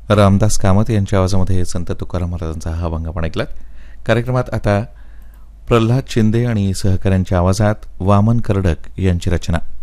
रामदास कामत यांच्या आवाजामध्ये संत तुकाराम महाराजांचा हा अभंग आपण ऐकलात. कार्यक्रमात आता प्रल्हाद शिंदे आणि सहकाऱ्यांच्या आवाजात वामन कर्डक यांची रचना.